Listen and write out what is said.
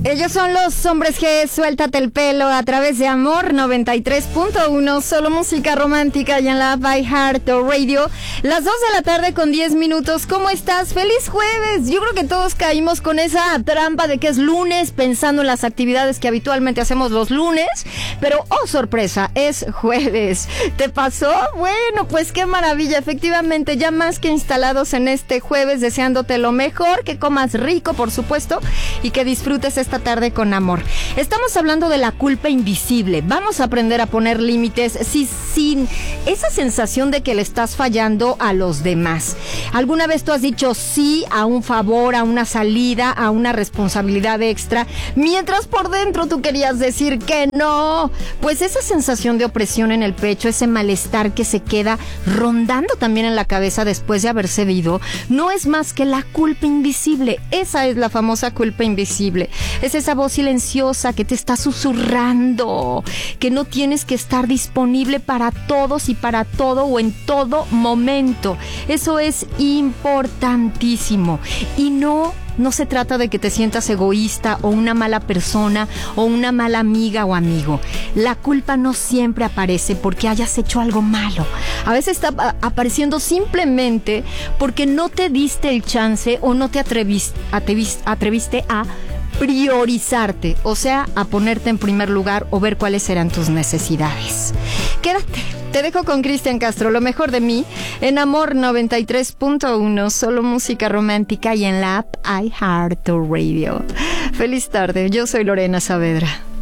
Ellos son los Hombres G, Suéltate el Pelo a través de Amor 93.1, solo música romántica y en la iHeart Radio. Las 2 de la tarde con 10 minutos. ¿Cómo estás? ¡Feliz jueves! Yo creo que todos caímos con esa trampa de que es lunes, pensando en las actividades que habitualmente hacemos los lunes, pero ¡oh, sorpresa! Es jueves. ¿Te pasó? Bueno, pues qué maravilla. Efectivamente, ya más que instalados en este jueves, deseándote lo mejor, que comas rico, por supuesto, y que disfrutes esta tarde con amor. Estamos hablando de la culpa invisible. Vamos a aprender a poner límites sin esa sensación de que le estás fallando a los demás. ¿Alguna vez tú has dicho sí a un favor, a una salida, a una responsabilidad extra, mientras por dentro tú querías decir que no? Pues esa sensación de opresión en el pecho, ese malestar que se queda rondando también en la cabeza después de haber cedido, no es más que la culpa invisible. Esa es la famosa culpa invisible. Es esa voz silenciosa que te está susurrando que no tienes que estar disponible para todos y para todo o en todo momento. Eso es importantísimo. Y no se trata de que te sientas egoísta o una mala persona o una mala amiga o amigo. La culpa no siempre aparece porque hayas hecho algo malo. A veces está apareciendo simplemente porque no te diste el chance o no te atreviste a priorizarte, o sea, a ponerte en primer lugar o ver cuáles eran tus necesidades. Quédate, te dejo con Cristian Castro, lo mejor de mí, en Amor 93.1, solo música romántica y en la app iHeart Radio. Feliz tarde, yo soy Lorena Saavedra.